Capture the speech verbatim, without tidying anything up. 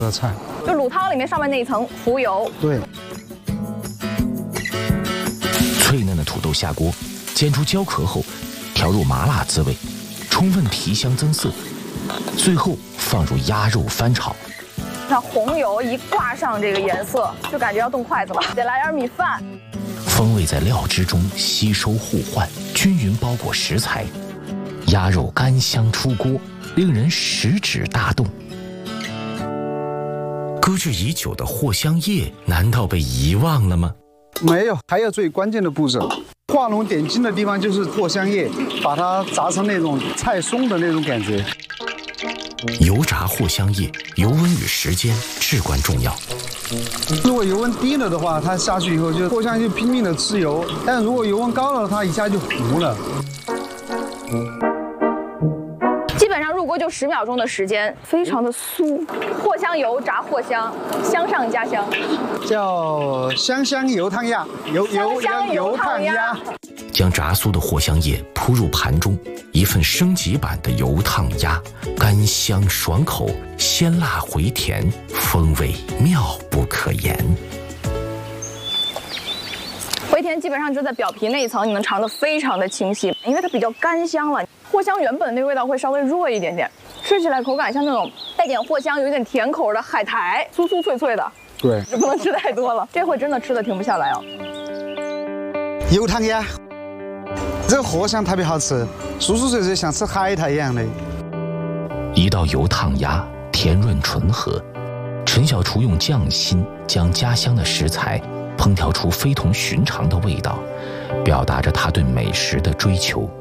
的菜， 就卤汤里面上面那一层浮油。 对。 脆嫩的土豆下锅，煎出焦壳后，调入麻辣滋味，充分提香增色。最后放入鸭肉翻炒。 那红油一挂上这个颜色，就感觉要动筷子了。得来点米饭。 风味在料汁中吸收互换，均匀包裹食材。鸭肉干香出锅，令人食指大动。搁置已久的藿香叶，难道被遗忘了吗？ 没有，还有最关键的步骤。画龙点睛的地方就是藿香叶，把它炸成那种菜松的那种感觉。 油炸藿香叶，油温与时间至关重要。 如果油温低了的话，它下去以后就藿香就拼命的吃油；但如果油温高了，它一下就糊了。 基本上入锅就十秒钟的时间，非常的酥。藿香油炸藿香，香上加香。 叫香香油烫鸭，油油香油烫鸭。 将炸酥的藿香叶铺入盘中，一份升级版的油烫鸭，干香爽口，鲜辣回甜，风味妙不可言。 回甜基本上就在表皮那一层，你能尝得非常的清晰，因为它比较干香了。藿香原本的那个味道会稍微弱一点点，吃起来口感像那种带点藿香、有点甜口的海苔，酥酥脆脆的。 对， 就不能吃太多了，这回真的吃的停不下来哦。 油烫鸭，这个藿香特别好吃，酥酥脆脆，像吃海苔一样的。 一道油烫鸭，甜润醇和。陈小厨用匠心将家乡的食材烹调出非同寻常的味道，表达着他对美食的追求。